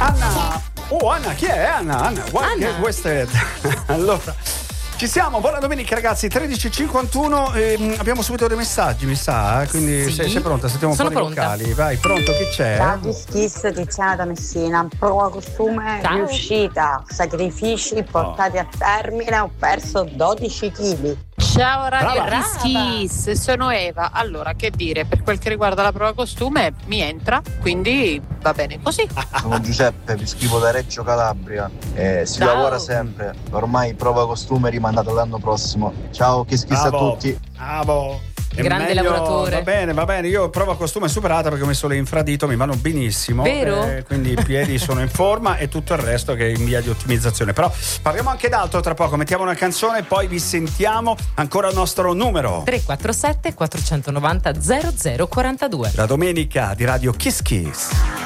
Anna. Oh, Anna, chi è? Anna, guarda che queste. Allora, ci siamo, buona domenica ragazzi, 13:51, abbiamo subito dei messaggi, mi sa, quindi sì. sei pronta? Sentiamo un po' i vocali, vai, pronto, chi c'è? Ciao Kiss, Tiziana da Messina, prova costume riuscita, sacrifici portati a termine, ho perso 12 kg. Ciao Radio Brava. Kiss, sono Eva. Allora, che dire, per quel che riguarda la prova costume mi entra, quindi va bene così. Sono Giuseppe, vi scrivo da Reggio Calabria. Si Ciao. lavora sempre, ormai prova costume rimandata l'anno prossimo. Ciao, Kiss a tutti. Bravo. È Grande lavoratore. Va bene, io prova costume superata perché ho messo le infradito, mi vanno benissimo. Vero? Quindi i piedi sono in forma e tutto il resto che è in via di ottimizzazione. Però parliamo anche d'altro tra poco, mettiamo una canzone e poi vi sentiamo ancora il nostro numero. 347 490 0042. La domenica di Radio Kiss Kiss.